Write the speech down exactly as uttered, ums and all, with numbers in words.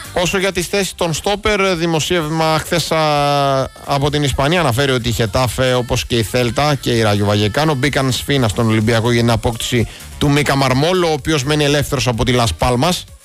Όσο για τις θέσεις των στόπερ, δημοσίευμα χθες από την Ισπανία αναφέρει ότι η Χετάφε, όπως και η Θέλτα και η Ράγιο Βαγεκάνο, μπήκαν σφήνα στον Ολυμπιακό για την απόκτηση του Μίκα Μαρμόλο, ο οποίος μένει ελεύθερος από τη Λας Πάλμας.